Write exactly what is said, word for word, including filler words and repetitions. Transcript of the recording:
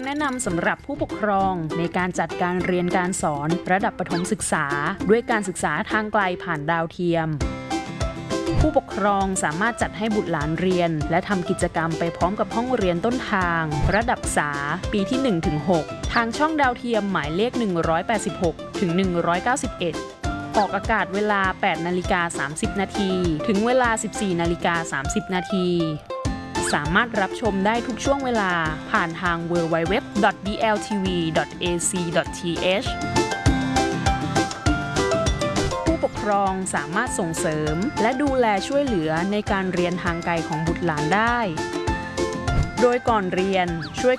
แนะนำสำหรับผู้ปกครองในการจัดการเรียนการสอนระดับประถมศึกษาด้วยการศึกษาทางไกลผ่านดาวเทียมผู้ปกครองสามารถจัดให้บุตรหลานเรียนและทำกิจกรรมไปพร้อมกับห้องเรียนต้นทางระดับศึกษาปีที่ หนึ่งถึงหก ทางช่องดาวเทียมหมายเลข หนึ่งร้อยแปดสิบหกถึงหนึ่งร้อยเก้าสิบเอ็ด ออกอากาศเวลา แปดนาฬิกาสามสิบนาทีถึงเวลา สิบสี่นาฬิกาสามสิบนาทีสามารถรับชมได้ทุกช่วงเวลาผ่านทาง ดับเบิลยู ดับเบิลยู ดับเบิลยู ดอท ดี แอล ที วี ดอท เอ ซี ดอท ที เอช ผู้ปกครองสามารถส่งเสริมและดูแลช่วยเหลือในการเรียนทางไกลของบุตรหลานได้โดยก่อนเรียนช่วย